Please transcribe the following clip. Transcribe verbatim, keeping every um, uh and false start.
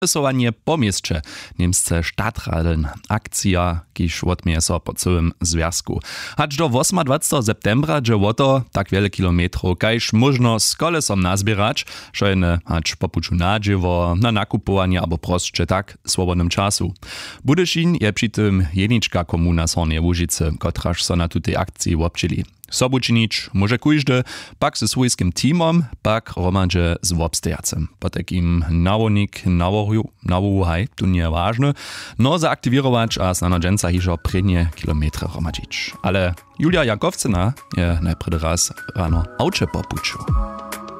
Rysowanie po mieście, niemsce Stadtradeln, akcja, kiż odmieje so po całym związku. Hacz do dwudziestego septembra, że oto tak wiele kilometrów, kajż można z kolesom nazbierać, szojne hacz popuczu nadziewo, na nakupowanie albo prostsze tak swobodnym czasu. Budyszin je przy tym jedniczka komuna Hornie Łużyce, kotraż so na tutej akcji obczyli. Sobučinić może kujżdy, pak ze swojskim teamom, pak romadże z obstajacem. Po takim nawonik, nawołuhaj, tu nie ważne, no zaaktywirować a znanodżęca hiżo prednie kilometry romadzić. Ale Julia Jankowcyna je najpierw raz rano aucze popuczył.